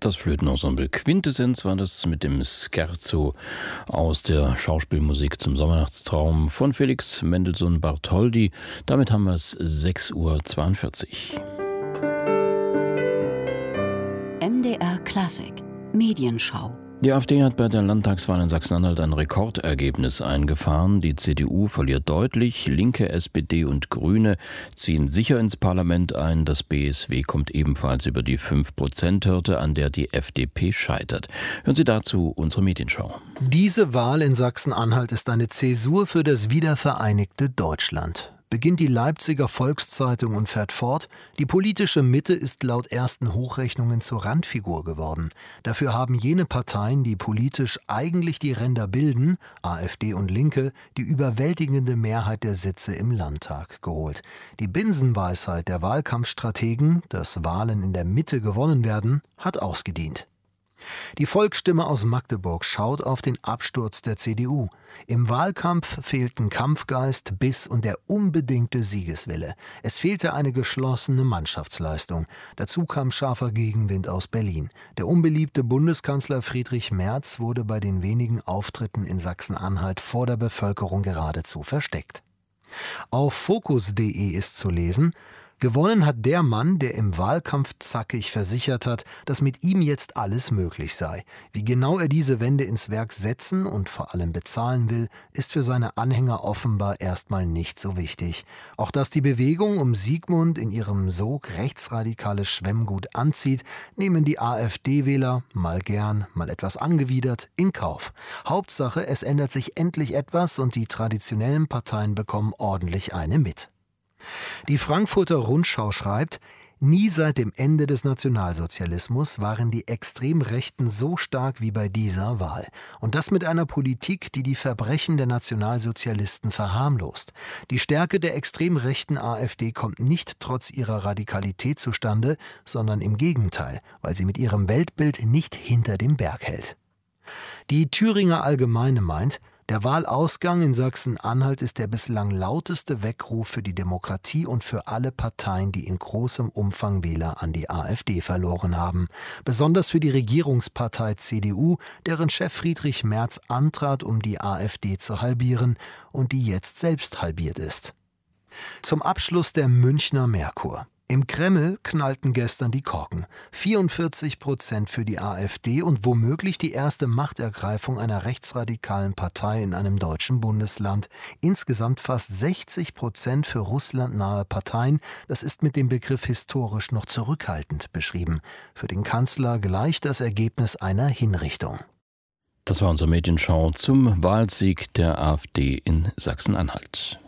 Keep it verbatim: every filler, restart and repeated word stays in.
Das Flötenensemble Quintessenz war das mit dem Scherzo aus der Schauspielmusik zum Sommernachtstraum von Felix Mendelssohn Bartholdy. Damit haben wir es sechs Uhr zweiundvierzig. M D R Klassik Medienschau. Die AfD hat bei der Landtagswahl in Sachsen-Anhalt ein Rekordergebnis eingefahren. Die C D U verliert deutlich, Linke, S P D und Grüne ziehen sicher ins Parlament ein. Das B S W kommt ebenfalls über die fünf Prozent Hürde, an der die F D P scheitert. Hören Sie dazu unsere Medienschau. Diese Wahl in Sachsen-Anhalt ist eine Zäsur für das wiedervereinigte Deutschland. Beginnt die Leipziger Volkszeitung und fährt fort: Die politische Mitte ist laut ersten Hochrechnungen zur Randfigur geworden. Dafür haben jene Parteien, die politisch eigentlich die Ränder bilden, AfD und Linke, die überwältigende Mehrheit der Sitze im Landtag geholt. Die Binsenweisheit der Wahlkampfstrategen, dass Wahlen in der Mitte gewonnen werden, hat ausgedient. Die Volksstimme aus Magdeburg schaut auf den Absturz der C D U. Im Wahlkampf fehlten Kampfgeist, Biss und der unbedingte Siegeswille. Es fehlte eine geschlossene Mannschaftsleistung. Dazu kam scharfer Gegenwind aus Berlin. Der unbeliebte Bundeskanzler Friedrich Merz wurde bei den wenigen Auftritten in Sachsen-Anhalt vor der Bevölkerung geradezu versteckt. Auf Focus punkt de ist zu lesen: Gewonnen hat der Mann, der im Wahlkampf zackig versichert hat, dass mit ihm jetzt alles möglich sei. Wie genau er diese Wende ins Werk setzen und vor allem bezahlen will, ist für seine Anhänger offenbar erstmal nicht so wichtig. Auch dass die Bewegung um Sigmund in ihrem Sog rechtsradikales Schwemmgut anzieht, nehmen die AfD-Wähler, mal gern, mal etwas angewidert, in Kauf. Hauptsache, es ändert sich endlich etwas und die traditionellen Parteien bekommen ordentlich eine mit. Die Frankfurter Rundschau schreibt: Nie seit dem Ende des Nationalsozialismus waren die Extremrechten so stark wie bei dieser Wahl. Und das mit einer Politik, die die Verbrechen der Nationalsozialisten verharmlost. Die Stärke der extrem rechten AfD kommt nicht trotz ihrer Radikalität zustande, sondern im Gegenteil, weil sie mit ihrem Weltbild nicht hinter dem Berg hält. Die Thüringer Allgemeine meint: Der Wahlausgang in Sachsen-Anhalt ist der bislang lauteste Weckruf für die Demokratie und für alle Parteien, die in großem Umfang Wähler an die AfD verloren haben. Besonders für die Regierungspartei C D U, deren Chef Friedrich Merz antrat, um die AfD zu halbieren und die jetzt selbst halbiert ist. Zum Abschluss der Münchner Merkur. Im Kreml knallten gestern die Korken. vierundvierzig Prozent für die AfD und womöglich die erste Machtergreifung einer rechtsradikalen Partei in einem deutschen Bundesland. Insgesamt fast sechzig Prozent für russlandnahe Parteien. Das ist mit dem Begriff historisch noch zurückhaltend beschrieben. Für den Kanzler gleicht das Ergebnis einer Hinrichtung. Das war unsere Medienschau zum Wahlsieg der AfD in Sachsen-Anhalt.